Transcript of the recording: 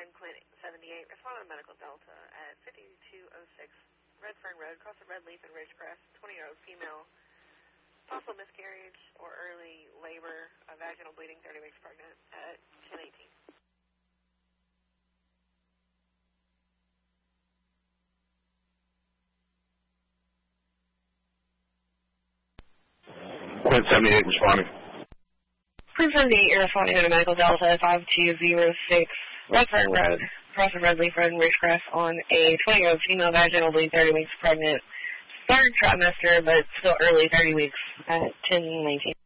Clinic 78, responding to Medical Delta at 5206 Red Fern Road, across the Red Leaf and Ridgecrest, 20-year-old female, possible miscarriage or early labor, vaginal bleeding, 30 weeks pregnant at 10:18. Quint 78 responding. Quint 78, you're responding to Medical Delta 5206 Red Fern Road, across the Red Leaf Road and Ridgecrest on a 20-year-old female, vaginal bleeding, 30 weeks pregnant, third trimester, but still early, 30 weeks at 10:19.